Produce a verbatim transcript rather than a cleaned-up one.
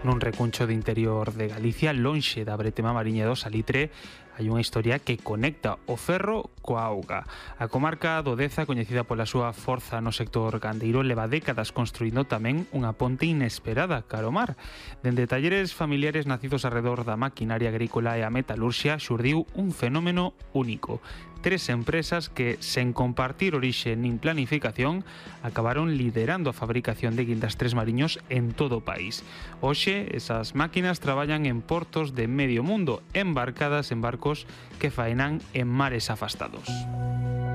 Nun recuncho de interior de Galicia, lonxe da bretema mariña do Salitre, hai unha historia que conecta o ferro coa auga. A comarca do Deza, coñecida pola súa forza no sector gandeiro, leva décadas construindo tamén unha ponte inesperada cara ao mar. Dende talleres familiares nacidos arredor da maquinaria agrícola e a metalurxia, xurdiu un fenómeno único. Tres empresas que, sen compartir orixe nin planificación, acabaron liderando a fabricación de guindastres mariños en todo o país. Hoxe, esas máquinas traballan en portos de medio mundo, embarcadas en barcos que faenan en mares afastados.